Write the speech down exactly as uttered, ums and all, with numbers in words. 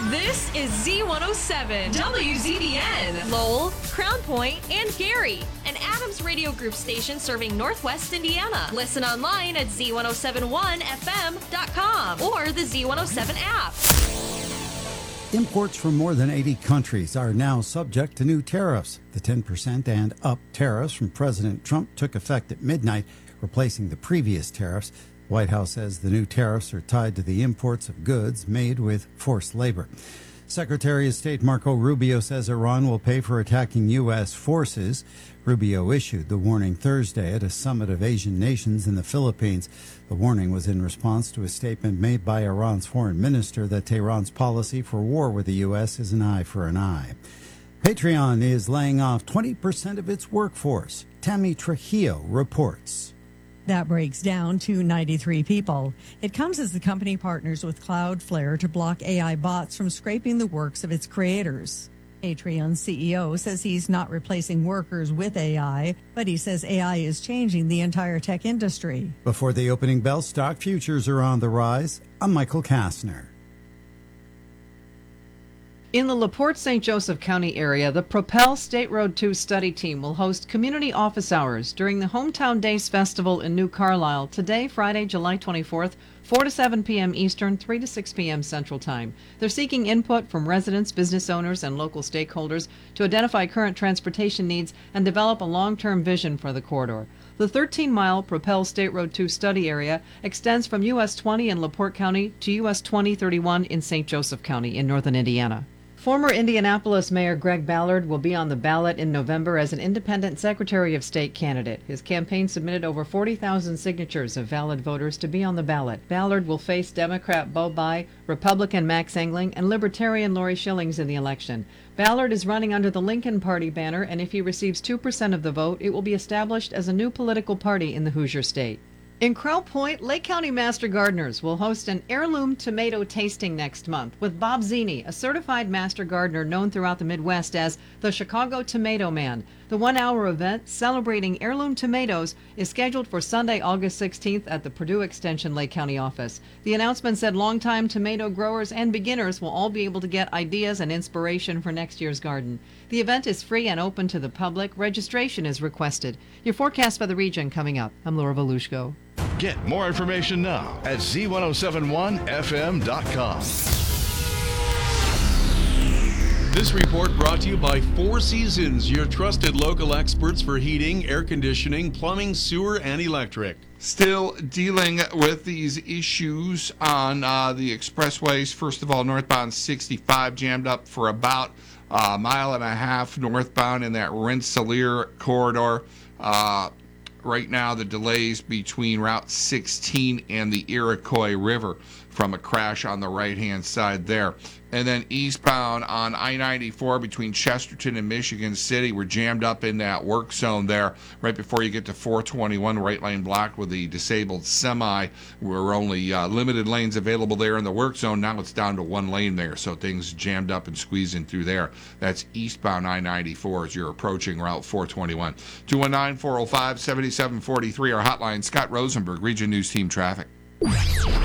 This is Z one oh seven, W Z B N, Lowell, Crown Point, and Gary, an Adams Radio Group station serving Northwest Indiana. Listen online at Z one oh seven one F M dot com or the Z one oh seven app. Imports from more than eighty countries are now subject to new tariffs. The ten percent and up tariffs from President Trump took effect at midnight, replacing the previous tariffs. The White House says the new tariffs are tied to the imports of goods made with forced labor. Secretary of State Marco Rubio says Iran will pay for attacking U S forces. Rubio issued the warning Thursday at a summit of Asian nations in the Philippines. The warning was in response to a statement made by Iran's foreign minister that Tehran's policy for war with the U S is an eye for an eye. Patreon is laying off twenty percent of its workforce. Tammy Trujillo reports. That breaks down to ninety-three people. It comes as the company partners with Cloudflare to block A I bots from scraping the works of its creators. Patreon's C E O says he's not replacing workers with A I, but he says A I is changing the entire tech industry. Before the opening bell, stock futures are on the rise. I'm Michael Kastner. In the LaPorte Saint Joseph County area, the Propel State Road two study team will host community office hours during the Hometown Days Festival in New Carlisle today, Friday, July twenty-fourth, four to seven p.m. Eastern, three to six p.m. Central Time. They're seeking input from residents, business owners, and local stakeholders to identify current transportation needs and develop a long-term vision for the corridor. The thirteen-mile Propel State Road two study area extends from U S twenty in LaPorte County to U S twenty thirty-one in Saint Joseph County in northern Indiana. Former Indianapolis Mayor Greg Ballard will be on the ballot in November as an independent Secretary of State candidate. His campaign submitted over forty thousand signatures of valid voters to be on the ballot. Ballard will face Democrat Bo Bai, Republican Max Engling, and Libertarian Lori Schillings in the election. Ballard is running under the Lincoln Party banner, and if he receives two percent of the vote, it will be established as a new political party in the Hoosier State. In Crown Point, Lake County Master Gardeners will host an heirloom tomato tasting next month with Bob Zini, a certified master gardener known throughout the Midwest as the Chicago Tomato Man. The one-hour event celebrating heirloom tomatoes is scheduled for Sunday, August sixteenth at the Purdue Extension Lake County office. The announcement said longtime tomato growers and beginners will all be able to get ideas and inspiration for next year's garden. The event is free and open to the public. Registration is requested. Your forecast for the region coming up. I'm Laura Volushko. Get more information now at Z one oh seven one F M dot com. This report brought to you by Four Seasons, your trusted local experts for heating, air conditioning, plumbing, sewer, and electric. Still dealing with these issues on uh, the expressways. First of all, northbound sixty-five jammed up for about a mile and a half northbound in that Rensselaer corridor. Uh, right now, the delays between Route sixteen and the Iroquois River from a crash on the right-hand side there. And then eastbound on I ninety-four between Chesterton and Michigan City, we're jammed up in that work zone there right before you get to four twenty-one, right lane blocked with the disabled semi. We're only uh, limited lanes available there in the work zone. Now it's down to one lane there, so things jammed up and squeezing through there. That's eastbound I ninety-four as you're approaching Route four twenty-one. two one nine, four oh five, seven seven four three, our hotline. Scott Rosenberg, Region News Team Traffic.